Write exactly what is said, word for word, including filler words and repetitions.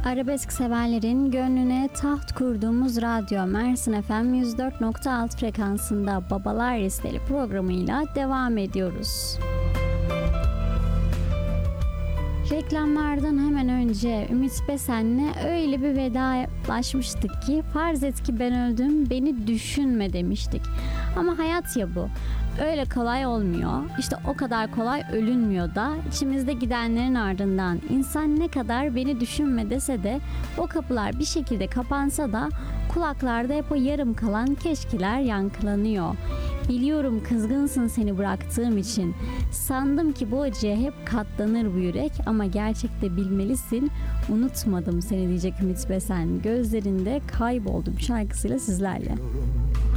Arabesk severlerin gönlüne taht kurduğumuz radyo Mersin F M yüz dört nokta altı frekansında Babalar Listeli programıyla devam ediyoruz. Reklamlardan hemen önce Ümit Besen'le öyle bir vedalaşmıştık ki farz et ki ben öldüm, beni düşünme demiştik. Ama hayat ya bu. Öyle kolay olmuyor. İşte o kadar kolay ölünmüyor da içimizde gidenlerin ardından insan ne kadar beni düşünme dese de o kapılar bir şekilde kapansa da kulaklarda hep o yarım kalan keşkeler yankılanıyor. Biliyorum kızgınsın seni bıraktığım için. Sandım ki bu acıya hep katlanır bu yürek ama gerçekte bilmelisin. Unutmadım seni diyecek Ümit Besen. Gözlerinde kayboldum şarkısıyla sizlerle.